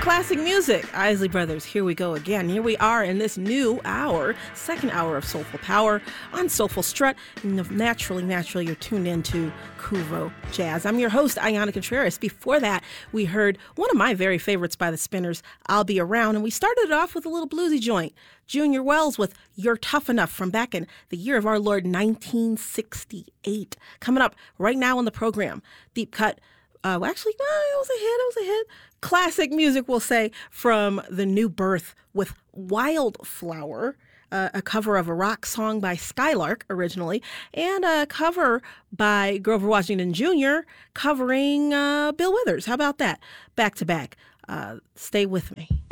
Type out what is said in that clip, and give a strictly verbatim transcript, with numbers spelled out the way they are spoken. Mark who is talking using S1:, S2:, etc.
S1: Classic music. Isley Brothers, here we go again. Here we are in this new hour, second hour of Soulful Power on Soulful Strut. And naturally, naturally, you're tuned into Kuvo Jazz. I'm your host, Ayana Contreras. Before that, we heard one of my very favorites by the Spinners, I'll Be Around. And we started it off with a little bluesy joint. Junior Wells with You're Tough Enough from back in the year of our Lord, nineteen sixty-eight. Coming up right now on the program, Deep Cut. Uh, well, actually, no, it was a hit. It was a hit. Classic music, we'll say, from The New Birth with Wildflower, uh, a cover of a rock song by Skylark originally, and a cover by Grover Washington Junior covering uh, Bill Withers. How about that? Back to back. Uh, stay with me.